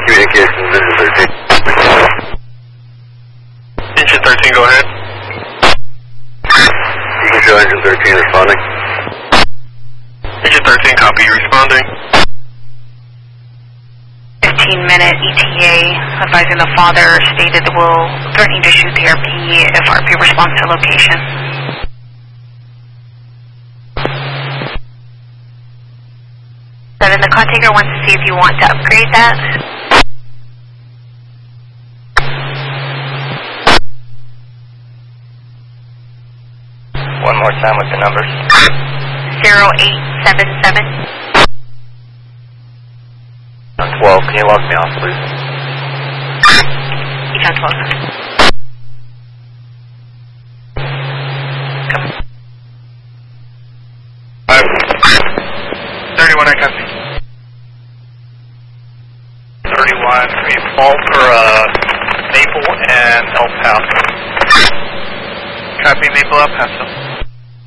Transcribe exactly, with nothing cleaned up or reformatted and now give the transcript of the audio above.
Communications, Engine thirteen. Engine thirteen, go ahead. You can show Engine thirteen responding. Engine thirteen, copy, responding. fifteen minute E T A advising the father stated that will threatening to shoot the R P if R P responds to location. Seven, the container wants to see if you want to upgrade that. One more time with the numbers. Zero eight seven seven. twelve, can you log me off, please? You found twelve. Come. Five. thirty-one, I copy. thirty-one, we fall for uh, Maple and El Paso. Copy, Maple, El Paso.